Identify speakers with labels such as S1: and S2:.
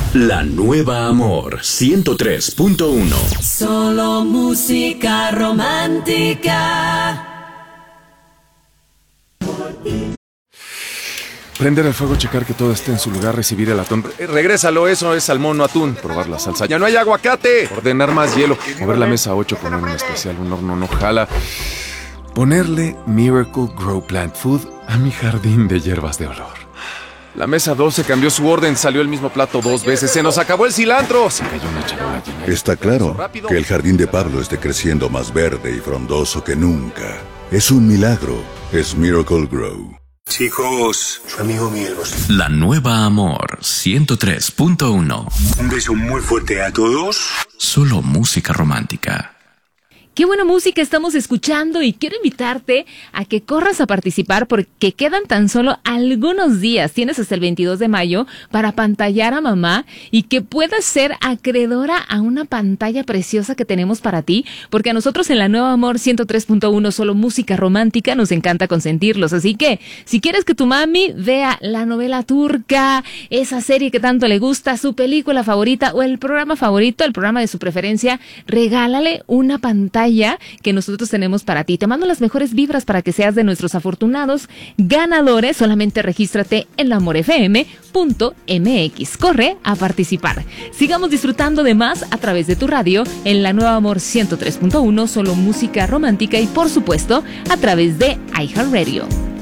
S1: La nueva Amor 103.1.
S2: Solo música romántica.
S3: Prender el fuego, checar que todo esté en su lugar, recibir el atún. Regrésalo, eso es salmón, no atún. Probar la salsa. ¡Ya no hay aguacate! Ordenar más hielo. Mover la mesa 8, poner un especial, un horno no jala. Ponerle Miracle Grow Plant Food a mi jardín de hierbas de olor. La mesa 12 cambió su orden, salió el mismo plato 2 veces. ¡Se nos acabó el cilantro! Se cayó una charola llena.
S4: Está claro que el jardín de Pablo esté creciendo más verde y frondoso que nunca. Es un milagro. Es Miracle Grow.
S5: Chicos, su amigo Mielos.
S1: La nueva Amor 103.1.
S5: Un beso muy fuerte a todos.
S1: Solo música romántica.
S6: Qué buena música estamos escuchando y quiero invitarte a que corras a participar porque quedan tan solo algunos días. Tienes hasta el 22 de mayo para apantallar a mamá y que puedas ser acreedora a una pantalla preciosa que tenemos para ti, porque a nosotros en la Nueva Amor 103.1 solo música romántica nos encanta consentirlos. Así que si quieres que tu mami vea la novela turca, esa serie que tanto le gusta, su película favorita o el programa favorito, el programa de su preferencia, regálale una pantalla que nosotros tenemos para ti. Te mando las mejores vibras para que seas de nuestros afortunados ganadores. Solamente regístrate en laamorfm.mx. Corre a participar. Sigamos disfrutando de más a través de tu radio en la Nueva Amor 103.1, solo música romántica y por supuesto a través de iHeartRadio.